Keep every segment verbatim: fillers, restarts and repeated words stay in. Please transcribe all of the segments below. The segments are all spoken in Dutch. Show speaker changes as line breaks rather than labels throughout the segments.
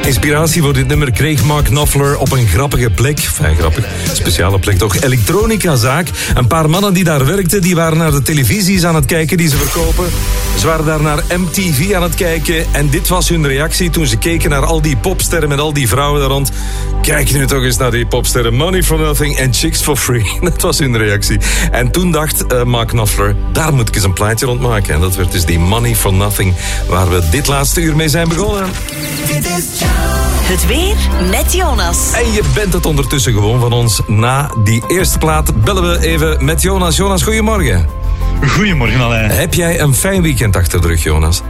Inspiratie voor dit nummer kreeg Mark Knopfler op een grappige plek. Enfin, grappig. Speciale plek toch. Elektronicazaak. Een paar mannen die daar werkten, die waren naar de televisies aan het kijken die ze verkopen. Ze waren daar naar M T V aan het kijken. En dit was hun reactie toen ze keken naar al die popsterren met al die vrouwen daar rond. Kijk nu toch eens naar die popsterren. Money for nothing and chicks for free. Dat was hun reactie. En toen dacht uh, Mark Knopfler, daar moet ik eens een plaatje rond maken. En dat werd dus die Money for nothing, waar we dit laatste uur mee zijn begonnen.
Het weer met Jonas.
En je bent het ondertussen gewoon van ons. Na die eerste plaat bellen we even met Jonas. Jonas, goedemorgen.
Goedemorgen Alain.
Heb jij een fijn weekend achter de rug, Jonas?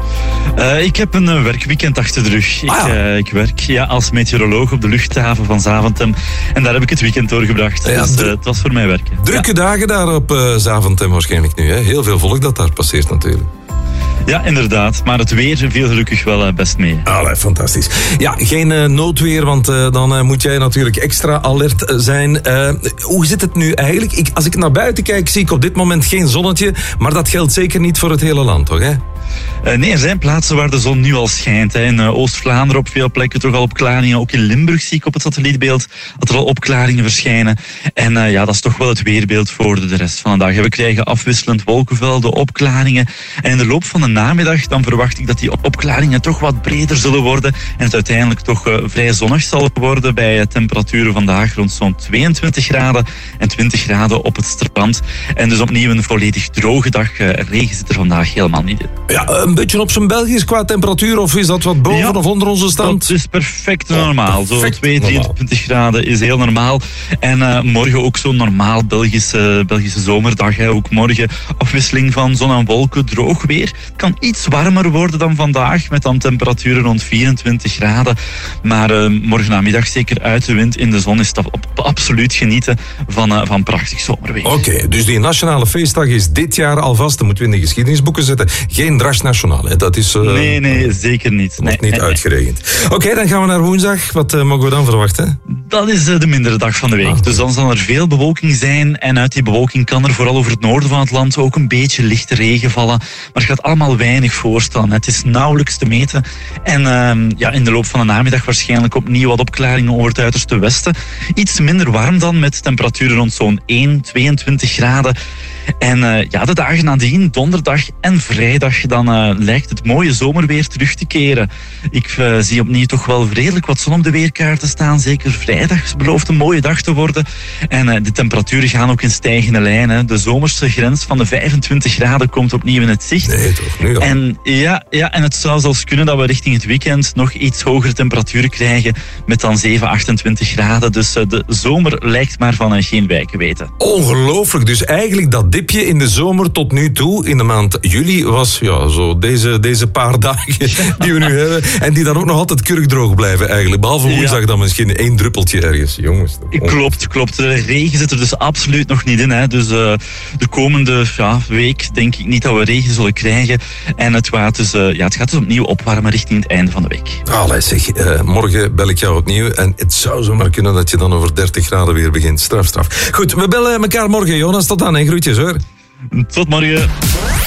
Uh, ik heb een uh, werkweekend achter de rug. Ik,
ah, ja.
uh, ik werk ja, als meteoroloog op de luchthaven van Zaventem. En daar heb ik het weekend doorgebracht.
Ja,
dus
dru-
uh, het was voor mij werken.
Drukke
ja.
dagen daar op uh, Zaventem waarschijnlijk nu. Hè? Heel veel volk dat daar passeert natuurlijk.
Ja, inderdaad. Maar het weer viel gelukkig wel uh, best mee.
Allee, fantastisch. Ja, geen uh, noodweer, want uh, dan uh, moet jij natuurlijk extra alert zijn. Uh, hoe zit het nu eigenlijk? Ik, als ik naar buiten kijk, zie ik op dit moment geen zonnetje. Maar dat geldt zeker niet voor het hele land, toch? Hè?
Uh, nee, er zijn plaatsen waar de zon nu al schijnt. Hè. In uh, Oost-Vlaanderen op veel plekken toch al opklaringen. Ook in Limburg zie ik op het satellietbeeld dat er al opklaringen verschijnen. En uh, ja, dat is toch wel het weerbeeld voor de, de rest van de dag. We krijgen afwisselend wolkenvelden, opklaringen. En in de loop van de namiddag dan verwacht ik dat die opklaringen toch wat breder zullen worden. En het uiteindelijk toch uh, vrij zonnig zal worden bij uh, temperaturen vandaag rond zo'n tweeëntwintig graden en twintig graden op het strand. En dus opnieuw een volledig droge dag. Uh, regen zit er vandaag helemaal niet in.
Ja, een beetje op zijn Belgisch qua temperatuur, of is dat wat boven
ja,
of onder onze stand?
Dat is perfect normaal.
Oh, perfect
Zo twee, drieëntwintig graden is heel normaal. En uh, morgen ook zo'n normaal Belgische, Belgische zomerdag. Hè. Ook morgen afwisseling van zon en wolken, droog weer. Het kan iets warmer worden dan vandaag, met dan temperaturen rond vierentwintig graden. Maar uh, morgen namiddag zeker uit de wind in de zon is dat op, op absoluut genieten van, uh, van prachtig zomerweer.
Oké, okay, dus die nationale feestdag is dit jaar alvast, dat moeten we in de geschiedenisboeken zetten, geen Drach Nationaal. Hè? Dat is... Uh,
nee, nee, zeker niet.
Wordt
nee,
niet
nee,
uitgeregend. Oké, okay, dan gaan we naar woensdag. Wat uh, mogen we dan verwachten?
Dat is uh, de mindere dag van de week. Ah, dus dan zal er veel bewolking zijn. En uit die bewolking kan er vooral over het noorden van het land ook een beetje lichte regen vallen. Maar het gaat allemaal weinig voorstellen. Het is nauwelijks te meten. En uh, ja, in de loop van de namiddag waarschijnlijk opnieuw wat opklaringen over het uiterste westen. Iets minder warm dan, met temperaturen rond zo'n één, tweeëntwintig graden. En uh, ja, de dagen nadien, donderdag en vrijdag, dan uh, lijkt het mooie zomerweer terug te keren. Ik uh, zie opnieuw toch wel redelijk wat zon op de weerkaarten staan. Zeker vrijdag belooft een mooie dag te worden. En uh, de temperaturen gaan ook in stijgende lijn. Hè. De zomerse grens van de vijfentwintig graden komt opnieuw in het zicht.
Nee, toch? Nu al.
En, ja, ja, en het zou zelfs kunnen dat we richting het weekend nog iets hogere temperaturen krijgen, met dan zeven, achtentwintig graden. Dus uh, de zomer lijkt maar van uh, geen wijken weten.
Ongelooflijk. Dus eigenlijk dat dipje in de zomer tot nu toe, in de maand juli, was ja, zo deze, deze paar dagen die we nu hebben. En die dan ook nog altijd kurkdroog blijven eigenlijk. Behalve woensdag ja. dan misschien één druppeltje ergens. Jongens.
Klopt, klopt. De regen zit er dus absoluut nog niet in. Hè. Dus uh, de komende ja, week denk ik niet dat we regen zullen krijgen. En het gaat dus, uh, ja, het gaat dus opnieuw opwarmen richting het einde van de week.
Allee, zeg, uh, morgen bel ik jou opnieuw. En het zou zomaar kunnen dat je dan over dertig graden weer begint. Straf, straf. Goed, we bellen elkaar morgen, Jonas. Tot dan en groetjes hoor.
Tot morgen.